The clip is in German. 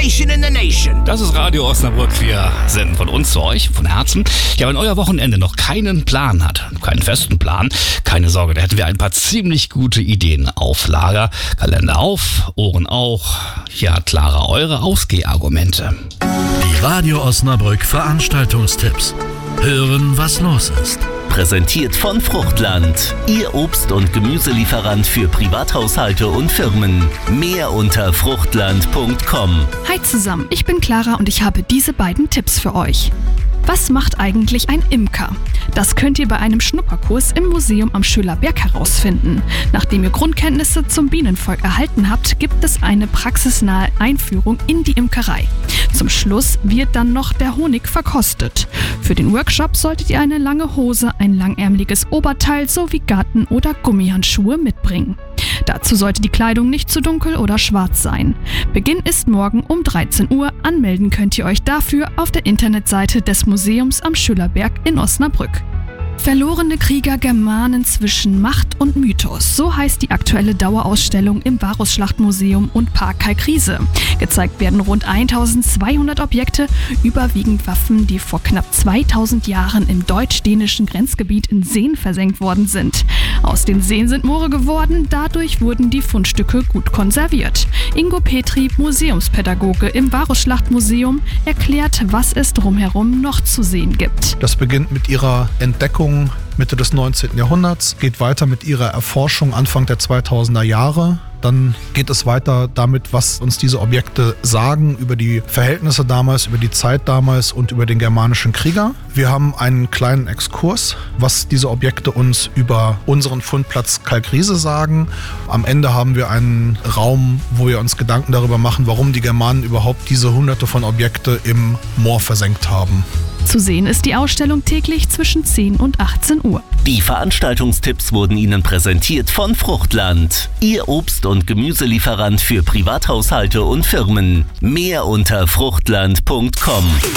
station in the nation. Das ist Radio Osnabrück. Wir senden von uns zu euch, von Herzen. Ja, wenn euer Wochenende noch keinen Plan hat, keinen festen Plan, keine Sorge, da hätten wir ein paar ziemlich gute Ideen auf Lager. Kalender auf, Ohren auch. Hier hat Clara eure Ausgehargumente. Die Radio Osnabrück Veranstaltungstipps. Hören, was los ist. Präsentiert von Fruchtland, Ihr Obst- und Gemüselieferant für Privathaushalte und Firmen. Mehr unter fruchtland.com. Hi zusammen, ich bin Clara und ich habe diese beiden Tipps für euch. Was macht eigentlich ein Imker? Das könnt ihr bei einem Schnupperkurs im Museum am Schölerberg herausfinden. Nachdem ihr Grundkenntnisse zum Bienenvolk erhalten habt, gibt es eine praxisnahe Einführung in die Imkerei. Zum Schluss wird dann noch der Honig verkostet. Für den Workshop solltet ihr eine lange Hose, ein langärmeliges Oberteil sowie Garten- oder Gummihandschuhe mitbringen. Dazu sollte die Kleidung nicht zu dunkel oder schwarz sein. Beginn ist morgen um 13 Uhr. Anmelden könnt ihr euch dafür auf der Internetseite des Museums am Schölerberg in Osnabrück. Verlorene Krieger Germanen zwischen Macht und Mythos. So heißt die aktuelle Dauerausstellung im Varusschlachtmuseum und Park Kalkriese. Gezeigt werden rund 1200 Objekte, überwiegend Waffen, die vor knapp 2000 Jahren im deutsch-dänischen Grenzgebiet in Seen versenkt worden sind. Aus den Seen sind Moore geworden, dadurch wurden die Fundstücke gut konserviert. Ingo Petri, Museumspädagoge im Varusschlachtmuseum, erklärt, was es drumherum noch zu sehen gibt. Das beginnt mit ihrer Entdeckung Mitte des 19. Jahrhunderts, geht weiter mit ihrer Erforschung Anfang der 2000er Jahre. Dann geht es weiter damit, was uns diese Objekte sagen über die Verhältnisse damals, über die Zeit damals und über den germanischen Krieger. Wir haben einen kleinen Exkurs, was diese Objekte uns über unseren Fundplatz Kalkriese sagen. Am Ende haben wir einen Raum, wo wir uns Gedanken darüber machen, warum die Germanen überhaupt diese hunderte von Objekte im Moor versenkt haben. Zu sehen ist die Ausstellung täglich zwischen 10 und 18 Uhr. Die Veranstaltungstipps wurden Ihnen präsentiert von Fruchtland, Ihr Obst- und Gemüselieferant für Privathaushalte und Firmen. Mehr unter fruchtland.com.